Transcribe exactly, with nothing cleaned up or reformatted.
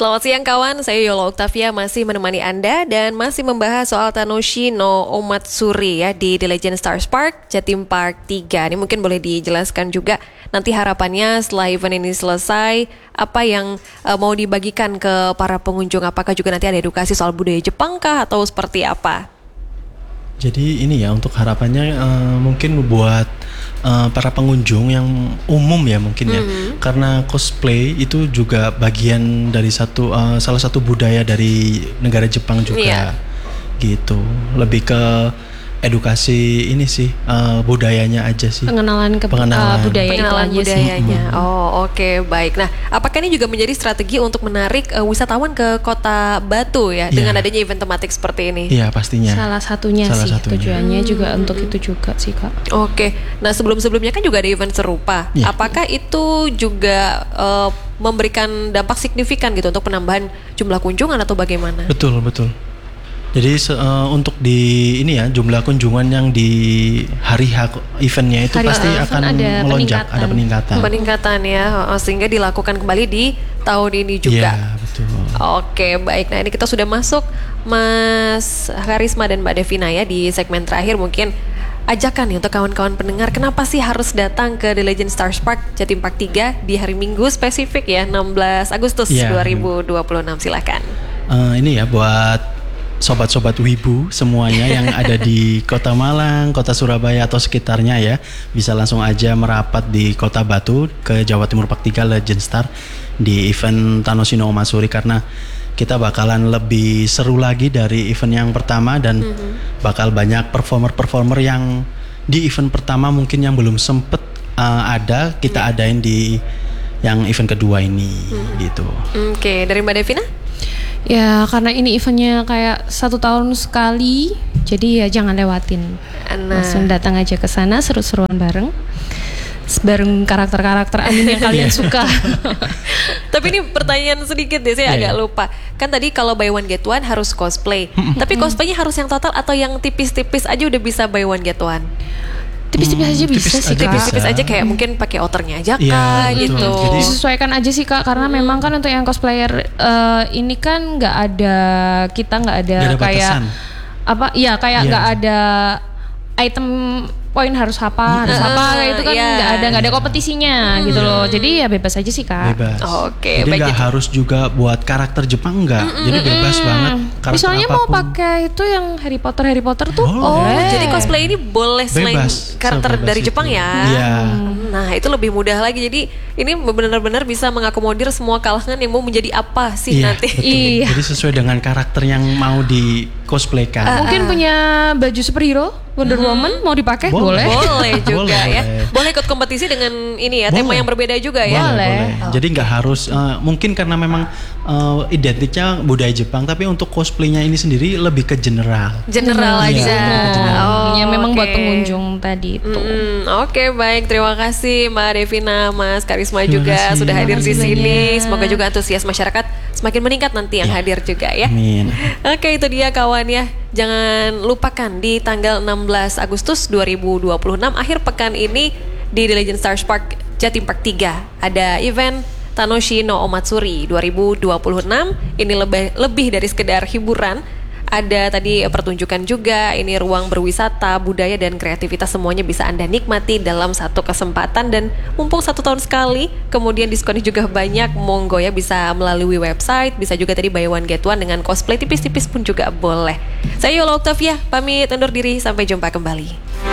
Selamat siang kawan, saya Yola Octavia masih menemani Anda dan masih membahas soal Tanoshi no Omatsuri ya di The Legend Stars Park, Jatim Park tiga. Ini mungkin boleh dijelaskan juga nanti harapannya setelah event ini selesai, apa yang uh, mau dibagikan ke para pengunjung, apakah juga nanti ada edukasi soal budaya Jepang kah atau seperti apa? Jadi ini ya untuk harapannya uh, mungkin buat uh, para pengunjung yang umum ya mungkin ya, mm-hmm. karena cosplay itu juga bagian dari satu uh, salah satu budaya dari negara Jepang juga, yeah. gitu. Lebih ke edukasi ini sih uh, budayanya aja sih. Pengenalan ke pengenalan, uh, budaya pengenalan itu budayanya. Sih. Oh oke okay, baik. Nah apakah ini juga menjadi strategi untuk menarik uh, wisatawan ke Kota Batu ya, yeah. dengan adanya event tematik seperti ini? Iya yeah, pastinya. Salah satunya Salah sih satunya. Tujuannya hmm. juga untuk itu juga sih Kak. Oke. Okay. Nah sebelum-sebelumnya kan juga ada event serupa. Yeah. Apakah itu juga uh, memberikan dampak signifikan gitu untuk penambahan jumlah kunjungan atau bagaimana? Betul betul. Jadi uh, untuk di ini ya jumlah kunjungan yang di hari H eventnya itu hari pasti uh, akan ada melonjak, peningkatan. ada peningkatan. Peningkatan ya, sehingga dilakukan kembali di tahun ini juga. Iya betul. Oke baik, nah ini kita sudah masuk Mas Karisma dan Mbak Devina ya di segmen terakhir. Mungkin ajakan nih untuk kawan-kawan pendengar, kenapa sih harus datang ke The Legend Stars Park Jatim Park tiga di hari Minggu spesifik ya enam belas Agustus ya. dua ribu dua puluh enam, silakan. Uh, ini ya buat sobat-sobat wibu semuanya yang ada di Kota Malang, Kota Surabaya atau sekitarnya ya, bisa langsung aja merapat di Kota Batu ke Jawa Timur Park tiga Legend Star di event Tanoshi no Omatsuri, karena kita bakalan lebih seru lagi dari event yang pertama dan mm-hmm. bakal banyak performer-performer yang di event pertama mungkin yang belum sempet uh, ada kita mm-hmm. adain di yang event kedua ini mm-hmm. gitu. Oke, okay. Dari Mbak Devina? Ya karena ini eventnya kayak satu tahun sekali, jadi ya jangan lewatin. Nah. Langsung datang aja ke sana, seru-seruan bareng, bareng karakter-karakter anime yang kalian suka. Tapi ini pertanyaan sedikit deh, saya yeah. agak lupa. Kan tadi kalau buy one get one harus cosplay. Tapi cosplaynya harus yang total atau yang tipis-tipis aja udah bisa buy one get one? Tipis-tipis aja hmm, bisa tipis sih aja Kak. Tipis-tipis aja kayak mungkin pakai outernya aja ya, Kak gitu. Jadi, disesuaikan aja sih Kak, karena hmm. memang kan untuk yang cosplayer uh, ini kan nggak ada kita nggak ada, ada kayak batasan. apa? Iya kayak nggak yeah. ada item poin harus apa harus uh, apa kayak itu kan nggak yeah. ada nggak ada kompetisinya hmm. gitu loh, jadi ya bebas aja sih Kak. Bebas. Oh, oke. Okay. Jadi nggak harus juga buat karakter Jepang enggak, mm-mm. jadi bebas mm-mm. banget. Misalnya apapun. Mau pakai itu yang Harry Potter Harry Potter tuh, boleh. Oh jadi cosplay ini boleh selain bebas. karakter Sebebas dari itu. Jepang ya. Iya. Nah itu lebih mudah lagi, jadi ini benar-benar bisa mengakomodir semua kalangan yang mau menjadi apa sih iya, nanti. Iya. Jadi sesuai dengan karakter yang mau di cosplaykan. Uh, Mungkin punya baju superhero Wonder hmm. Woman mau dipakai boleh. Boleh juga boleh. ya. Boleh ikut kompetisi dengan ini ya, boleh. tema yang berbeda juga ya. Boleh. Boleh. boleh. Jadi nggak harus uh, mungkin karena memang uh, identiknya budaya Jepang, tapi untuk cosplaynya ini sendiri lebih ke general. General hmm, aja. Oh, ya memang okay. buat pengunjung tadi itu. Mm, Oke okay, baik, terima kasih Mbak Devina, Mas Karisma terima juga kasih. sudah hadir di sini. Banyak. Semoga juga antusias masyarakat semakin meningkat nanti yang ya. hadir juga ya. Amin. Oke okay, itu dia kawan ya. Jangan lupakan di tanggal enam belas Agustus dua ribu dua puluh enam akhir pekan ini di The Legend Stars Park Jatim Park tiga ada event Tanoshi no Omatsuri dua ribu dua puluh enam. Ini lebih lebih dari sekedar hiburan. Ada tadi pertunjukan juga, ini ruang berwisata, budaya dan kreativitas semuanya bisa Anda nikmati dalam satu kesempatan, dan mumpung satu tahun sekali, kemudian diskonnya juga banyak, monggo ya bisa melalui website, bisa juga tadi buy one get one dengan cosplay tipis-tipis pun juga boleh. Saya Yola Octavia, pamit undur diri, sampai jumpa kembali.